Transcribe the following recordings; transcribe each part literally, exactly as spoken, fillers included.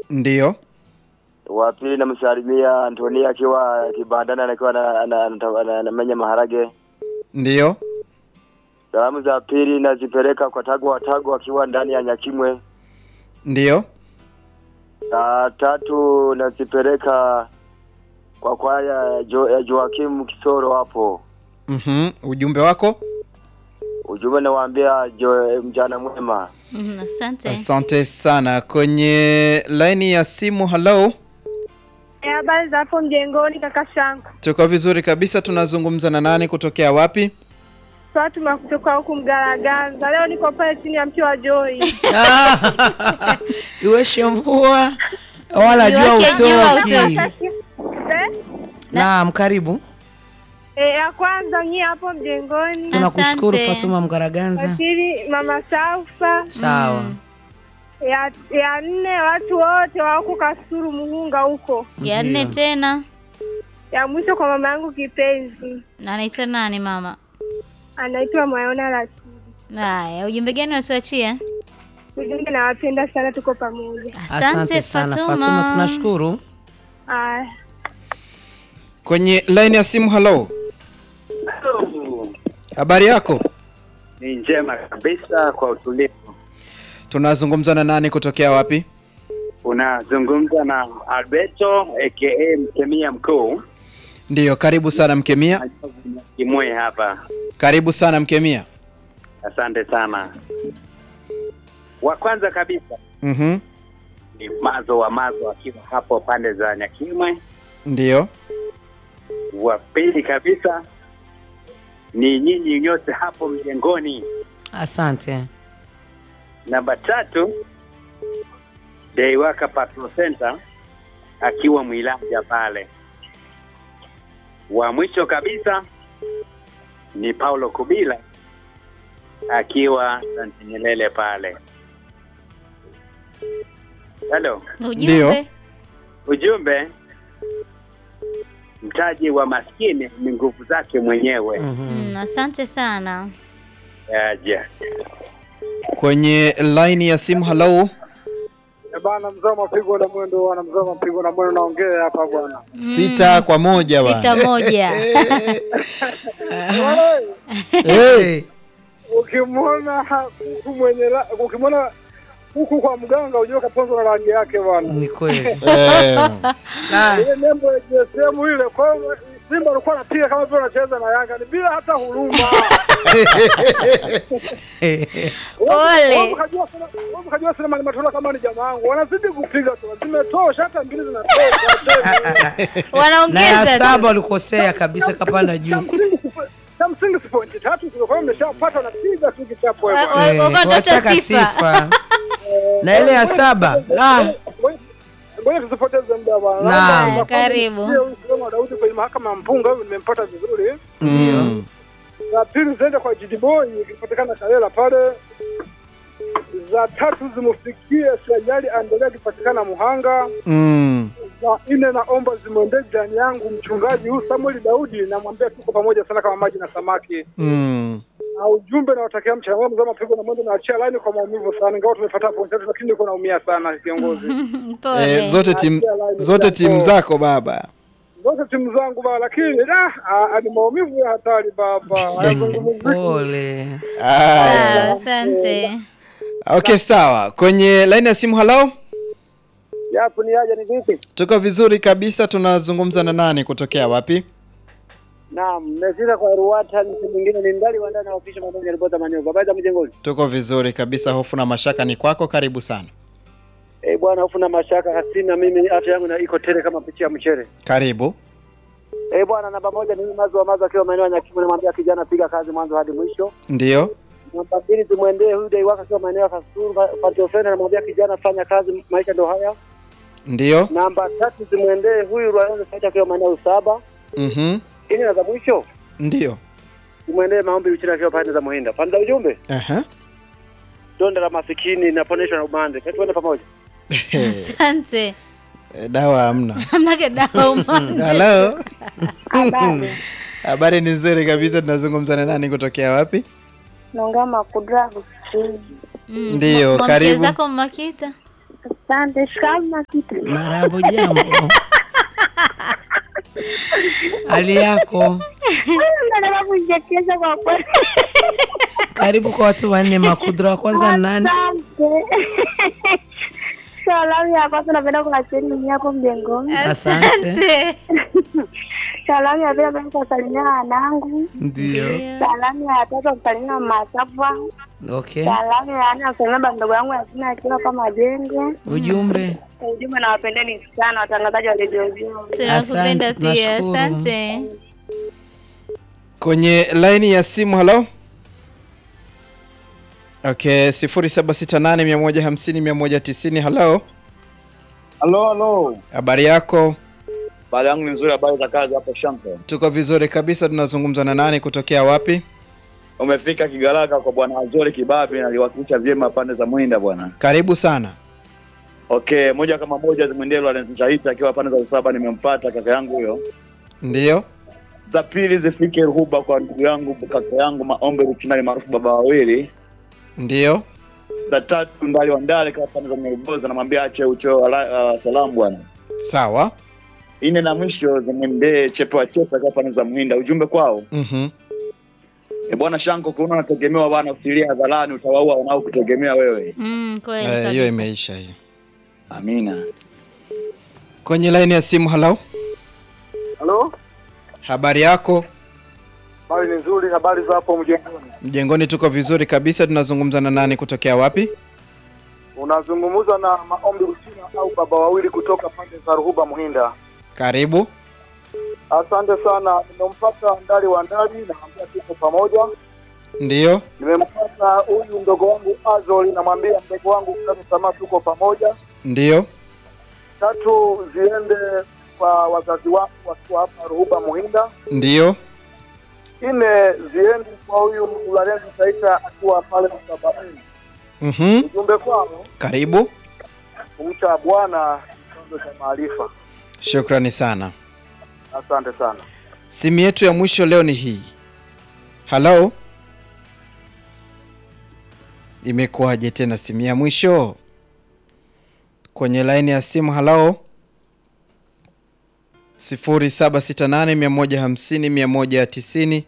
Ndiyo. Wa pili namsalimia Antonia akiwa kibandani anakiwa anamenya maharage. Ndiyo. Salamu za pili nazipeleka kwa Tago wa Tago akiwa ndani ya Nyakimwe. Ndiyo. Na tatu nazipeleka kwa kwaya jo, ya Joakim Kisoro hapo. Mhm. Ujumbe wako? Ujumbe nawaambia jo mjana mwema. Mhm, asante. Asante sana. Kwenye line ya simu, hello. Habari za hapo mjengoni kaka Shanku. Tuko vizuri kabisa, tunazungumza na nani kutokea wapi? Fatuma kutoka huku Mgaragaza. Leo niko pale chini ya mti wa Joy. Iweshe mvua wala jua utoki. Eh? Naam, karibu. Eh, ya kwanza nyie hapo mjengoni. Tunakushukuru Fatuma Mgaragaza. Pili mama Saufa. Sawa. Mm. Ya ya nne watu wote wa huko Kasuru Muhunga huko. Ya nne tena. Ya mwisho kwa mama yangu kipenzi. Anaitwa nani mama? Anaitwa Mayona Rashidi. Haya, ujumbe gani unatuachia? Ujumbe nawapenda sana, tuko pamoja. Asante sana Fatuma. Fatuma, tunashukuru. Ah. Kwenye line ya simu, hello. Habari yako? Ni njema kabisa kwa utulivu. Tunazungumza na nani kutokea wapi? Unazungumza na Alberto aka Mkemia mkuu. Ndiyo, karibu sana Mkemia. Kimwe hapa. Karibu sana Mkemia. Asante sana. Wa kwanza kabisa Mhm. ni Mazo wa Mazo akiwa hapo pande za Nyakimwe. Ndiyo. Wa pili kabisa ni nyinyi nyote hapo mjengoni. Asante. Namba tatu Deiwaka Patrol Center akiwa Mwilanja pale. Wa mwisho kabisa ni Paulo Kubila akiwa Santinelele pale. Hello. Ujumbe. Ujumbe, mtaji wa maskini ni nguvu zake mwenyewe. Mhm. Mm, asante sana. Aje. Kwenye line ya simu, hello. Bana mzao mapigo na mwendo wana mzao mapigo na mwendo naongea hapa bwana. Sita kwa moja bwana. Sita moja. Eh. Ukimwona huku mwenye la, ukimwona huku kwa mganga unajua kaponzo na rangi yake bwana. Ni kweli. Eh. Na Ile nembo ya G S M ile kwa hiyo Simba alikuwa anapiga kama vile anacheza na Yanga ni bila hata huruma. Ole. Wewe kajua sana, wewe kajua sana mali matola kama ni jamaa wangu. Wanazidi kupiga tu. Zimetosha hata mbili zinatosha. na Wanaongeza ya tu. saba ulikosea kabisa kapanda juu. Cha msingi si pointi tatu kwa hiyo mmeshapata na piga tu kichapo Wa- hapo. wa- Eh, wakatafuta wataka sifa. Na ile ya saba. La. Ngoja tusipoteze muda bwana. Naam. Naomba Karibu. Kama Daudi kwenye mahakama ya Mpunga huyu nimempata vizuri. Mm. Za pili ziende kwa Jidi Boy ikipatikana Kalela pale. Za tatu zimufikie Sajali Andelea ikipatikana Muhanga. Mm. Za nne naomba zimwendee jirani yangu mchungaji huyu Samuel Daudi, namwambia tuko pamoja sana kama maji na samaki. Mm. Na ujumbe nawatakia mchana mwema, mzama pigo na mwendo na achia line kwa maumivu sana. Ingawa tumefuata point tatu lakini niko naumia sana kiongozi. Pole. Eh, zote tim zote timu zako baba. Zote timu zangu baba lakini ah ni maumivu ya hatari baba. Hayazungumziki. Pole. Aya. Ah, asante. Okay, sawa. Kwenye line ya simu, hello. Yapo ni aje ni vipi? Tuko vizuri kabisa, tunazungumza na nani kutokea wapi? Naam, nimefika kwa Ruwata ni mwingine ni ndali wa ndani ofisi mambo ya ripota manyoga. Baada mjengoni. Tuko vizuri kabisa, hofu na mashaka ni kwako, karibu sana. Eh bwana, hofu na mashaka hasina, mimi afya yangu na iko tele kama pichi ya mchere. Karibu. Eh bwana, namba moja ni Mazo wa Mazo akiwa maeneo ya Nyakimwe, namwambia kijana piga kazi mwanzo hadi mwisho. Ndio. Namba mbili tumwendee huyu Deiwaka akiwa maeneo ya Kasuru Patrol Center, namwambia kijana fanya kazi, maisha ndio haya. Ndio. Namba tatu tumwendee huyu Rwanda Saita akiwa maeneo ya Saba. Mhm. Ini na za mwisho Ndio. tumwendee maombi uchina akiwa pande za Muhinda. Pande za ujumbe Aha. donda la masikini naponeshwa na umande. Kati tuende pamoja. Asante. Eh, dawa hamna. Hamna dawa umande. Hello. Habari. Habari ni nzuri kabisa, tunazungumza na nani kutokea wapi? Naongea Makudra. Mm, Ndio, mwa- karibu. mke zako Makita. Asante. Shikamoo kitu. Marahaba, jambo. Hali yako? Nataka kujieleza kwa kweli. Karibu kwa watu wanne. Makudra kwanza nani? Asante. Salamu ya kwanza napenda kuwasiliana mimi hapo mjengoni. Asante. Salamu ya pili napenda kusalimia wanangu. Ndio. Salamu ya tatu kusalimia Masafa. Okay. Salamu ya nne kusalimia ndugu yangu Yasina akiwa kama Jenge. Ujumbe. Ujumbe nawapendeni sana watangazaji wa redio zao. Tunakupenda Asante, pia. tunashukuru. Asante. Kwenye line ya simu, hello. Okay, sifuri saba sita nane mia moja hamsini mia moja tisini, hello. Halo halo. Habari yako? Habari yangu ni nzuri, habari za kazi hapo Shanko. Tuko vizuri kabisa. Tunazungumza na nani kutokea wapi? Umefika Kigaraka kwa bwana Azori Kibabi na aliwakilisha vyema pande za Mwinda bwana. Karibu sana. Okay, moja kama moja zimwendelo anazitaita akiwa pande za Usaba, nimempata kaka yangu huyo. Ndio. Za pili zifike Ruhuba kwa ndugu yangu kaka yangu Maombe Ruchinali maarufu baba wawili. Ndio. Za tatu ndali wa ndali kwa pande za Mwogoza, namwambia ache ucho uh, salamu bwana. Sawa. Ine na mwisho zimwendee Chepe wa Chepe kwa pande za Mwinda, ujumbe kwao. Mhm. E bwana Shanko, kuna unategemewa bwana, usilia hadharani utawaua wanao kutegemea wewe. Mm, kweli Eh, kabisa. hiyo imeisha hiyo. Amina. Kwenye line ya simu, hello. Halo? Habari yako? Habari ni nzuri, habari za hapo mjengoni. Mjengoni tuko vizuri kabisa. Tunazungumza na nani kutokea wapi? Unazungumza na Maombi Ruchina au baba wawili kutoka pande za Ruhuba Muhinda. Karibu. Asante sana. Nimempata ndali wa ndali na naambia tuko pamoja. Ndio. Nimempata huyu mdogo wangu Azori, namwambia mdogo wangu kama sama tuko pamoja. Ndio. Tatu ziende kwa wazazi wangu wakiwa hapa Ruhuba Muhinda. Ndio. Nne ziende kwa huyu Mularenzi Saita akiwa pale Msabani. Mhm. Ujumbe kwao, Karibu. kumcha Bwana chanzo cha maarifa. Shukrani sana. Asante sana. Simu yetu ya mwisho leo ni hii. Hello. Imekuwaje tena simu ya mwisho? Kwenye line ya simu, hello. sifuri saba sita nane mia moja hamsini mia moja tisini.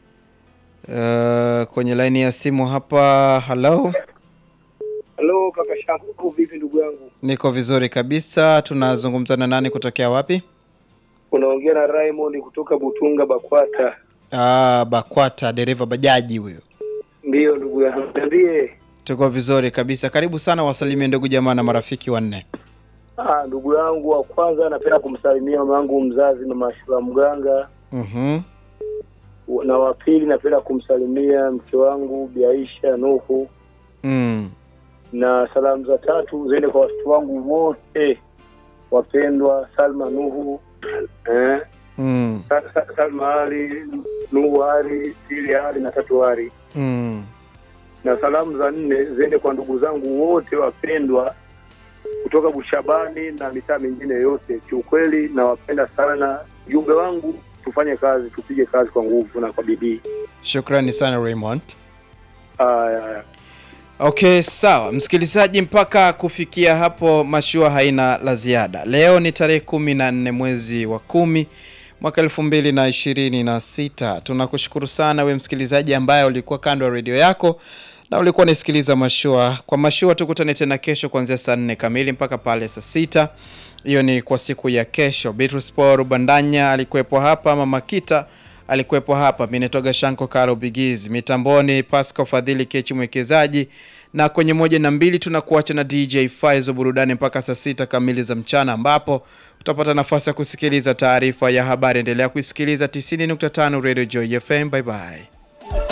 Uh, kwenye line ya simu hapa, hello. Hello kaka Shanku, vipi ndugu yangu? Niko vizuri kabisa. Tunazungumza na nani kutokea wapi? Unaongea na Raymond kutoka Butunga Bakwata. Ah, Bakwata, dereva bajaji huyo. Ndio ndugu yangu. Ndiye. Tuko vizuri kabisa. Karibu sana, wasalimie ndugu jamaa na marafiki wanne. Ah, ndugu yangu wa kwanza napenda kumsalimia mama yangu mzazi mama Shura Mganga. Mhm. Na wa pili napenda kumsalimia mke wangu Bi Aisha Nuhu. Mm. Na salamu za tatu ziende kwa watu wangu wote wapendwa, Salma Nuhu, eh, Mm. Salma Ali, Nuhu Ali, Sili Ali na Tatu Ali. Mm. Na salamu za nne ziende kwa ndugu zangu wote wapendwa kutoka Bushabani na mitaa mingine yote. Kiukweli nawapenda sana. Jumbe wangu, tufanye kazi, tupige kazi kwa nguvu na kwa bidii. Shukrani sana Raymond. Aya. Okay, sawa. Msikilizaji, mpaka kufikia hapo mashua haina la ziada. Leo ni tarehe kumi na nne mwezi wa kumi mwaka elfu mbili na ishirini na sita. Tunakushukuru sana we msikilizaji ambaye ulikuwa kando ya radio yako na ulikuwa unasikiliza mashua. Kwa mashua tukutane tena kesho kuanzia saa nne kamili mpaka pale saa sita. Hiyo ni kwa siku ya kesho. Beatrice Paul Bandanya alikuwepo hapa, Mama Kita alikuwepo hapa, mimi netoga Shanko Karo Bigizi, mitamboni Pascal Fadhili Kechi mwekezaji, na kwenye moja na mbili tunakuacha na D J Faizo burudani mpaka saa sita kamili za mchana, ambapo utapata nafasi ya kusikiliza taarifa ya habari. Endelea kusikiliza tisini nukta tano Radio Joy F M. Bye bye.